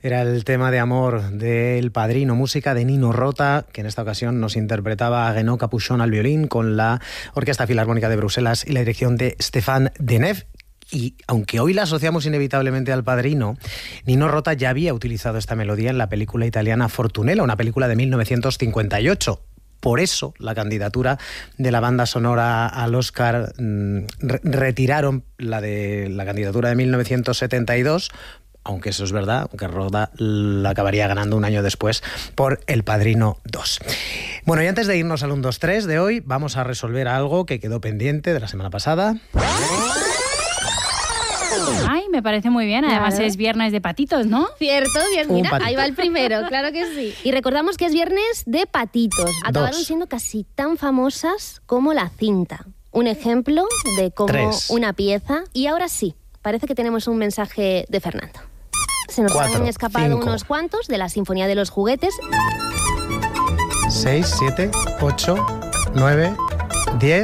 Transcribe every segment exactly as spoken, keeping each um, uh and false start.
Era el tema de amor del Padrino, música de Nino Rota, que en esta ocasión nos interpretaba a Guénot Capuchon al violín con la Orquesta Filarmónica de Bruselas y la dirección de Stéphane Deneuve. Y aunque hoy la asociamos inevitablemente al Padrino, Nino Rota ya había utilizado esta melodía en la película italiana Fortunella, una película de mil novecientos cincuenta y ocho. Por eso la candidatura de la banda sonora al Oscar mmm, re- retiraron la de la candidatura de mil novecientos setenta y dos, aunque eso es verdad, aunque Rota la acabaría ganando un año después por El Padrino dos. Bueno, y antes de irnos al uno dos tres de hoy, vamos a resolver algo que quedó pendiente de la semana pasada. Ay, me parece muy bien. Además Claro. es viernes de patitos, ¿no? Cierto, bien, Un mira, patito. ahí va el primero, claro que sí. Y recordamos que es viernes de patitos. Acabaron Dos. siendo casi tan famosas como la cinta. Un ejemplo de cómo Tres. una pieza. Y ahora sí, parece que tenemos un mensaje de Fernando. Se nos Cuatro, han escapado cinco. unos cuantos de la Sinfonía de los Juguetes. seis, siete, ocho, nueve, diez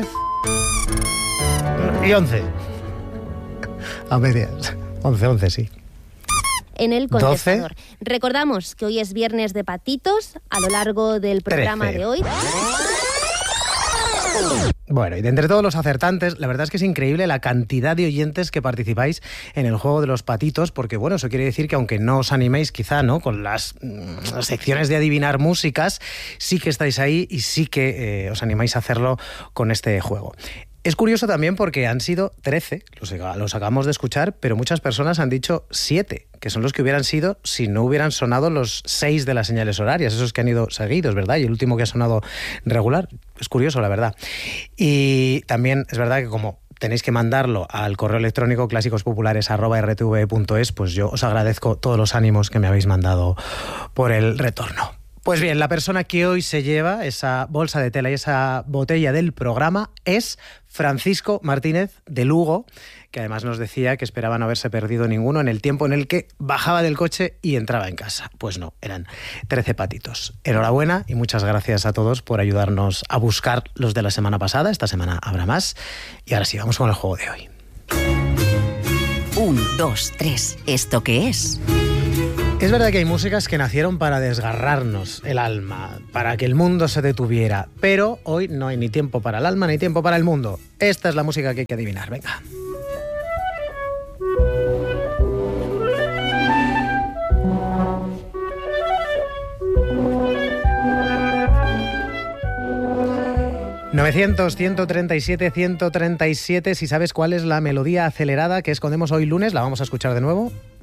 y once. A medias. once, once, sí. En el doce. contestador. Recordamos que hoy es viernes de patitos a lo largo del programa Trece. de hoy. Bueno, y de entre todos los acertantes, la verdad es que es increíble la cantidad de oyentes que participáis en el juego de los patitos, porque bueno, eso quiere decir que aunque no os animéis quizá, ¿no?, con las, mm, las secciones de adivinar músicas, sí que estáis ahí y sí que eh, os animáis a hacerlo con este juego. Es curioso también porque han sido trece, los, los acabamos de escuchar, pero muchas personas han dicho siete, que son los que hubieran sido si no hubieran sonado los seis de las señales horarias, esos que han ido seguidos, ¿verdad? Y el último que ha sonado regular. Es curioso, la verdad. Y también es verdad que como tenéis que mandarlo al correo electrónico clásicos-populares arroba r t v punto es, pues yo os agradezco todos los ánimos que me habéis mandado por el retorno. Pues bien, la persona que hoy se lleva esa bolsa de tela y esa botella del programa es Francisco Martínez de Lugo, que además nos decía que esperaba no haberse perdido ninguno en el tiempo en el que bajaba del coche y entraba en casa. Pues no, eran trece patitos. Enhorabuena y muchas gracias a todos por ayudarnos a buscar los de la semana pasada. Esta semana habrá más. Y ahora sí, vamos con el juego de hoy. Un, dos, tres. ¿Esto qué es? Es verdad que hay músicas que nacieron para desgarrarnos el alma, para que el mundo se detuviera, pero hoy no hay ni tiempo para el alma ni tiempo para el mundo. Esta es la música que hay que adivinar, venga. novecientos, ciento treinta y siete, ciento treinta y siete, si sabes cuál es la melodía acelerada que escondemos hoy lunes, la vamos a escuchar de nuevo.